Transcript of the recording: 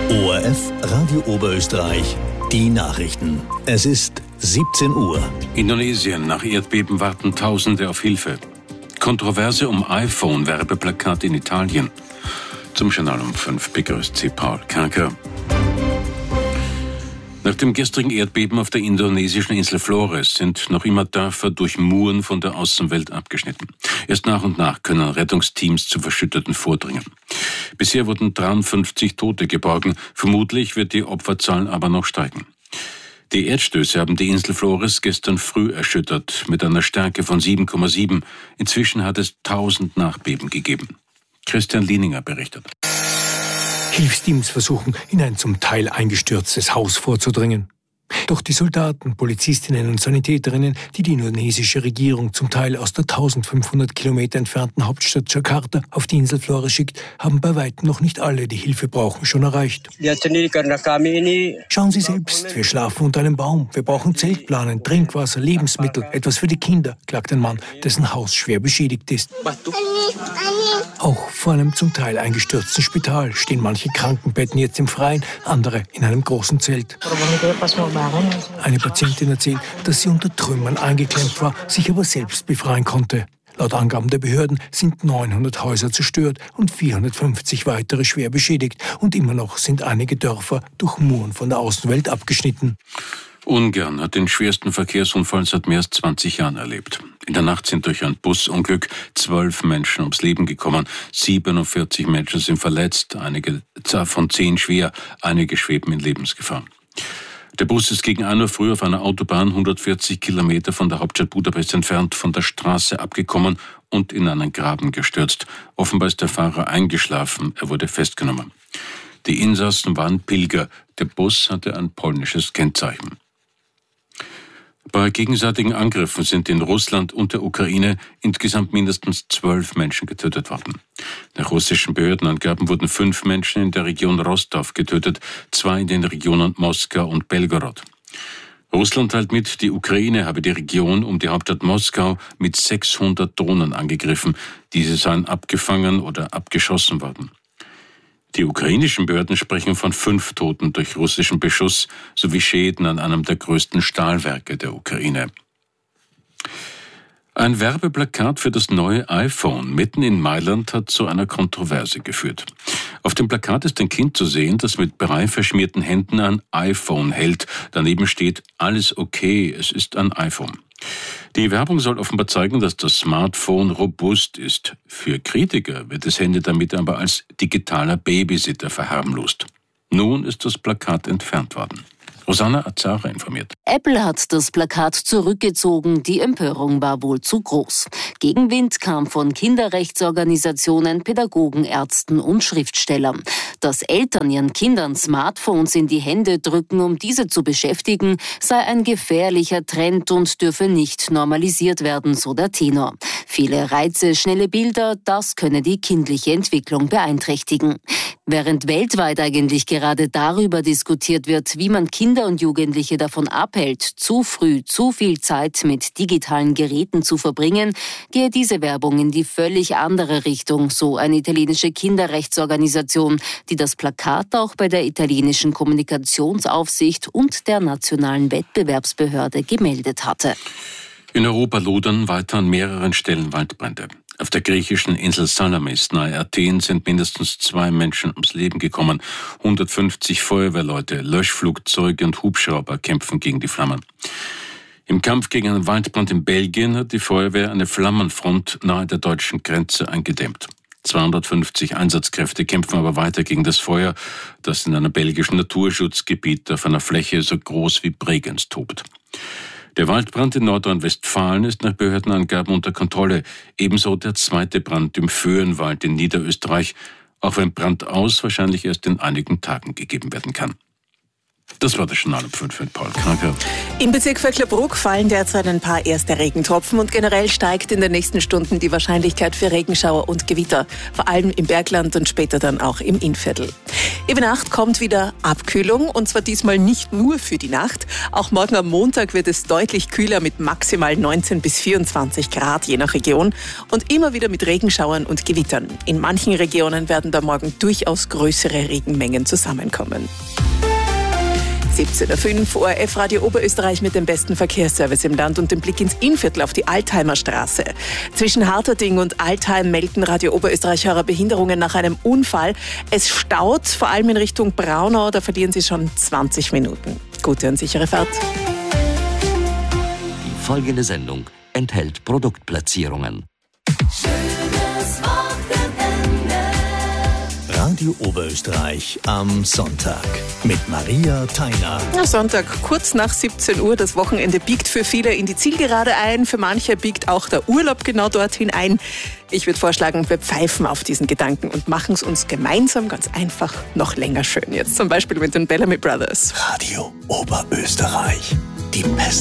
ORF Radio Oberösterreich, die Nachrichten. Es ist 17 Uhr. Indonesien, nach Erdbeben warten Tausende auf Hilfe. Kontroverse um iPhone-Werbeplakat in Italien. Zum Journal um 5 begrüßt Sie Paul Kerker. Nach dem gestrigen Erdbeben auf der indonesischen Insel Flores sind noch immer Dörfer durch Muren von der Außenwelt abgeschnitten. Erst nach und nach können Rettungsteams zu Verschütteten vordringen. Bisher wurden 53 Tote geborgen. Vermutlich wird die Opferzahl aber noch steigen. Die Erdstöße haben die Insel Flores gestern früh erschüttert, mit einer Stärke von 7,7. Inzwischen hat es 1000 Nachbeben gegeben. Christian Lieninger berichtet. Hilfsteams versuchen, in ein zum Teil eingestürztes Haus vorzudringen. Doch die Soldaten, Polizistinnen und Sanitäterinnen, die die indonesische Regierung zum Teil aus der 1500 Kilometer entfernten Hauptstadt Jakarta auf die Insel Flores schickt, haben bei weitem noch nicht alle, die Hilfe brauchen, schon erreicht. Schauen Sie selbst, wir schlafen unter einem Baum. Wir brauchen Zeltplanen, Trinkwasser, Lebensmittel, etwas für die Kinder, klagt ein Mann, dessen Haus schwer beschädigt ist. Auch vor einem zum Teil eingestürzten Spital stehen manche Krankenbetten jetzt im Freien, andere in einem großen Zelt. Eine Patientin erzählt, dass sie unter Trümmern eingeklemmt war, sich aber selbst befreien konnte. Laut Angaben der Behörden sind 900 Häuser zerstört und 450 weitere schwer beschädigt. Und immer noch sind einige Dörfer durch Muren von der Außenwelt abgeschnitten. Ungarn hat den schwersten Verkehrsunfall seit mehr als 20 Jahren erlebt. In der Nacht sind durch ein Busunglück 12 Menschen ums Leben gekommen. 47 Menschen sind verletzt, einige von 10 schwer, einige schweben in Lebensgefahr. Der Bus ist gegen 1 Uhr früh auf einer Autobahn 140 Kilometer von der Hauptstadt Budapest entfernt von der Straße abgekommen und in einen Graben gestürzt. Offenbar ist der Fahrer eingeschlafen, er wurde festgenommen. Die Insassen waren Pilger, der Bus hatte ein polnisches Kennzeichen. Bei gegenseitigen Angriffen sind in Russland und der Ukraine insgesamt mindestens 12 Menschen getötet worden. Nach russischen Behördenangaben wurden 5 Menschen in der Region Rostov getötet, 2 in den Regionen Moskau und Belgorod. Russland teilt mit, die Ukraine habe die Region um die Hauptstadt Moskau mit 600 Drohnen angegriffen. Diese seien abgefangen oder abgeschossen worden. Die ukrainischen Behörden sprechen von 5 Toten durch russischen Beschuss sowie Schäden an einem der größten Stahlwerke der Ukraine. Ein Werbeplakat für das neue iPhone mitten in Mailand hat zu einer Kontroverse geführt. Auf dem Plakat ist ein Kind zu sehen, das mit Brei verschmierten Händen ein iPhone hält. Daneben steht: Alles okay, es ist ein iPhone. Die Werbung soll offenbar zeigen, dass das Smartphone robust ist. Für Kritiker wird das Handy damit aber als digitaler Babysitter verharmlost. Nun ist das Plakat entfernt worden. Rosanna Azara informiert. Apple hat das Plakat zurückgezogen, die Empörung war wohl zu groß. Gegenwind kam von Kinderrechtsorganisationen, Pädagogen, Ärzten und Schriftstellern. Dass Eltern ihren Kindern Smartphones in die Hände drücken, um diese zu beschäftigen, sei ein gefährlicher Trend und dürfe nicht normalisiert werden, so der Tenor. Viele Reize, schnelle Bilder, das könne die kindliche Entwicklung beeinträchtigen. Während weltweit eigentlich gerade darüber diskutiert wird, wie man Kinder und Jugendliche davon abhält, zu früh zu viel Zeit mit digitalen Geräten zu verbringen, gehe diese Werbung in die völlig andere Richtung, so eine italienische Kinderrechtsorganisation, die das Plakat auch bei der italienischen Kommunikationsaufsicht und der nationalen Wettbewerbsbehörde gemeldet hatte. In Europa lodern weiter an mehreren Stellen Waldbrände. Auf der griechischen Insel Salamis nahe Athen sind mindestens 2 Menschen ums Leben gekommen. 150 Feuerwehrleute, Löschflugzeuge und Hubschrauber kämpfen gegen die Flammen. Im Kampf gegen einen Waldbrand in Belgien hat die Feuerwehr eine Flammenfront nahe der deutschen Grenze eingedämmt. 250 Einsatzkräfte kämpfen aber weiter gegen das Feuer, das in einem belgischen Naturschutzgebiet auf einer Fläche so groß wie Bregenz tobt. Der Waldbrand in Nordrhein-Westfalen ist nach Behördenangaben unter Kontrolle. Ebenso der zweite Brand im Föhrenwald in Niederösterreich, auch wenn Brandaus wahrscheinlich erst in einigen Tagen gegeben werden kann. Das war das Journal um 5 mit Paul Kraker. Im Bezirk Vöcklerbruck fallen derzeit ein paar erste Regentropfen und generell steigt in den nächsten Stunden die Wahrscheinlichkeit für Regenschauer und Gewitter, vor allem im Bergland und später dann auch im Innviertel. Über Nacht kommt wieder Abkühlung und zwar diesmal nicht nur für die Nacht. Auch morgen am Montag wird es deutlich kühler mit maximal 19 bis 24 Grad je nach Region und immer wieder mit Regenschauern und Gewittern. In manchen Regionen werden da morgen durchaus größere Regenmengen zusammenkommen. 17.05 Uhr, ORF Radio Oberösterreich mit dem besten Verkehrsservice im Land und dem Blick ins Innviertel auf die Altheimer Straße. Zwischen Harterding und Altheim melden Radio Oberösterreich-Hörer Behinderungen nach einem Unfall. Es staut, vor allem in Richtung Braunau, da verlieren Sie schon 20 Minuten. Gute und sichere Fahrt. Die folgende Sendung enthält Produktplatzierungen. Radio Oberösterreich am Sonntag mit Maria Theiner. Sonntag, kurz nach 17 Uhr. Das Wochenende biegt für viele in die Zielgerade ein. Für manche biegt auch der Urlaub genau dorthin ein. Ich würde vorschlagen, wir pfeifen auf diesen Gedanken und machen es uns gemeinsam ganz einfach noch länger schön. Jetzt zum Beispiel mit den Bellamy Brothers. Radio Oberösterreich, die beste